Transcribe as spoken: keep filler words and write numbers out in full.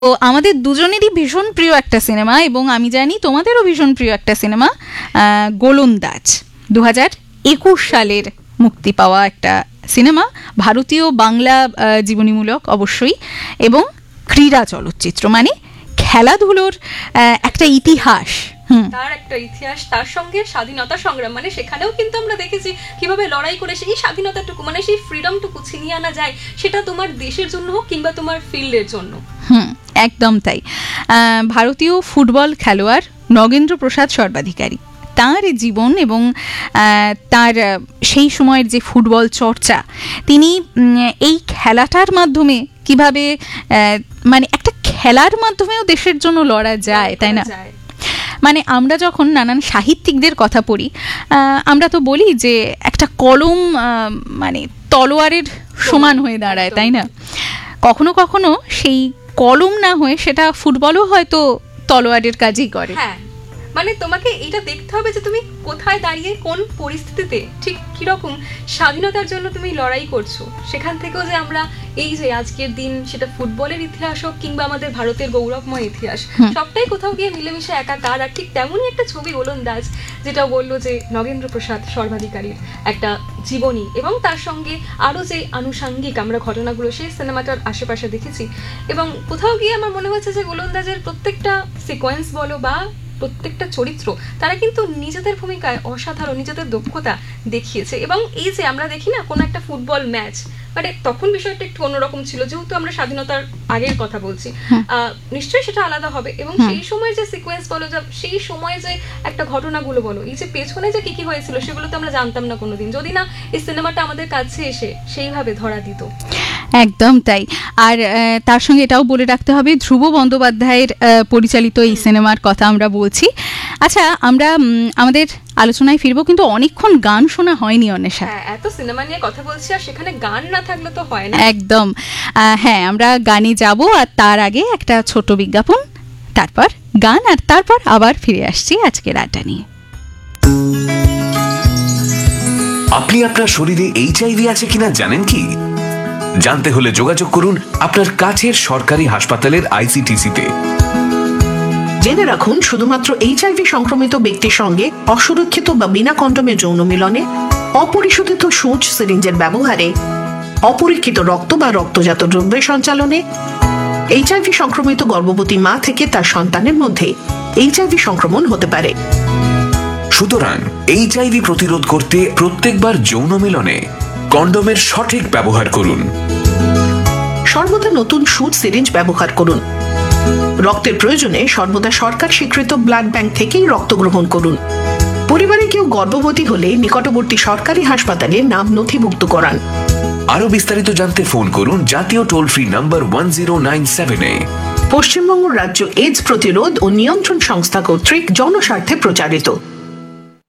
তো আমাদের দুজনেরই ভীষণ প্রিয় একটা সিনেমা, এবং আমি জানি তোমাদেরও ভীষণ প্রিয় একটা সিনেমা, গোলন্দাজ, দু হাজার একুশ সালের মুক্তি পাওয়া একটা সিনেমা, ভারতীয় বাংলা জীবনীমূলক অবশ্যই, এবং ক্রীড়া চলচ্চিত্র, মানে খেলাধুলোর একটা ইতিহাস, তার একটা ইতিহাস, তার সঙ্গে স্বাধীনতা সংগ্রাম, মানে সেখানেও কিন্তু আমরা দেখেছি কিভাবে লড়াই করে সেই স্বাধীনতাটুকু, মানে সেই ফ্রিডমটুকু ছিনিয়ে আনা যায়, সেটা তোমার দেশের জন্য হোক কিংবা তোমার ফিল্ডের জন্য। হুম, একদম তাই। ভারতীয় ফুটবল খেলোয়াড় নগেন্দ্র প্রসাদ সর্বাধিকারী, তার জীবন এবং তার সেই সময়ের যে ফুটবল চর্চা, তিনি এই খেলাটার মাধ্যমে কিভাবে, মানে একটা খেলার মাধ্যমেও দেশের জন্য লড়া যায়, তাই না? মানে আমরা যখন নানান সাহিত্যিকদের কথা পড়ি, আমরা তো বলি যে একটা কলম মানে তলোয়ারের সমান হয়ে দাঁড়ায়, তাই না? কখনো কখনো সেই কলম না হয়ে সেটা ফুটবলও হয়তো তলোয়ারের কাজই করে। হ্যাঁ, মানে তোমাকে এটা দেখতে হবে যে তুমি কোথায় দাঁড়িয়ে কোন পরিস্থিতিতে ঠিক কিরকম স্বাধীনতার জন্য তুমি লড়াই করছো। সেখান থেকেও যে আমরা এই যে আজকের দিন, সেটা ফুটবলের ইতিহাস হোক কিংবা আমাদের ভারতের গৌরবময় ইতিহাস, সবটাই কোথাও গিয়ে মিলেমিশে একাকার। আর ঠিক তেমনই একটা ছবি গোলন্দাজ, যেটা বললো যে নগেন্দ্র প্রসাদ সর্বাধিকারীর একটা জীবনী, এবং তার সঙ্গে আরও যে আনুষাঙ্গিক আমরা ঘটনাগুলো সেই সিনেমাটার আশেপাশে দেখেছি। এবং কোথাও গিয়ে আমার মনে হয়েছে যে গোলন্দাজের প্রত্যেকটা সিকোয়েন্স বলো বা প্রত্যেকটা চরিত্র, তারা কিন্তু নিজেদের ভূমিকায় অসাধারণ নিজেদের দক্ষতা দেখিয়েছে। এবং এই যে আমরা দেখি না কোনো একটা ফুটবল ম্যাচ, মানে তখন বিষয়টা একটু অন্যরকম ছিল, যেহেতু আমরা স্বাধীনতার আগের কথা বলছি, নিশ্চয়ই সেটা আলাদা হবে। এবং সেই সময় যে সিকোয়েন্স বলো, সেই সময় যে একটা ঘটনাগুলো বলো, এই যে পেছনে যে কি কি হয়েছিল, সেগুলো তো আমরা জানতাম না কোনোদিন, যদি না এই সিনেমাটা আমাদের কাছে এসে সেইভাবে ধরা দিত। একদম তাই। আর তার সঙ্গে এটাও বলে রাখতে হবে, ধ্রুব বন্দ্যোপাধ্যায়ের পরিচালিত এই সিনেমার কথা আমরা বলছি। আচ্ছা, আমরা আমাদের আলোচনায় ফিরবো, কিন্তু অনেকক্ষণ গান শোনা হয়নি অন্বেষা। হ্যাঁ, এত সিনেমা নিয়ে কথা বলছি আর সেখানে গান না থাকলে তো হয় না। একদম, হ্যাঁ, আমরা গানে যাব, আর তার আগে একটা ছোট বিজ্ঞাপন, তারপর গান, আর তারপর আবার ফিরে আসছি আজকের আড্ডা নিয়ে। আপনি আপনার শরীরে এইচআইভি আছে কিনা জানেন কি? জানতে হলে যোগাযোগ করুন আপনার কাছের সরকারি হাসপাতালের আইসিটিসিতে। জেনে রাখুন, শুধুমাত্র এইচআইভি সংক্রমিত ব্যক্তির সঙ্গে অসুরক্ষিত বা বিনা কন্ডোমে যৌন মিলনে, অপরিশোধিত সূচ সিরিঞ্জের ব্যবহারে, অপরীক্ষিত রক্ত বা রক্তজাত দ্রব্যের সঞ্চালনে, এইচআইভি সংক্রমিত গর্ভবতী মা থেকে তার সন্তানের মধ্যে এইচআইভি সংক্রমণ হতে পারে। সুতরাং এইচআইভি প্রতিরোধ করতে প্রত্যেকবার যৌন মিলনে কন্ডোমের সঠিক ব্যবহার করুন। সর্বদা নতুন সূচ সিরিঞ্জ ব্যবহার করুন। রক্তের প্রয়োজনে সর্বদা সরকার স্বীকৃত ব্লাড ব্যাংক থেকেই রক্ত গ্রহণ করুন। পরিবারে কেউ গর্ভবতী হলে নিকটবর্তী সরকারি হাসপাতালে নাম নথিভুক্ত করান। আরো বিস্তারিত জানতে ফোন করুন জাতীয় toll free number one zero nine seven এ। পশ্চিমবঙ্গ রাজ্য এইডস প্রতিরোধ ও নিয়ন্ত্রণ সংস্থা কর্তৃক জনস্বার্থে প্রচারিত।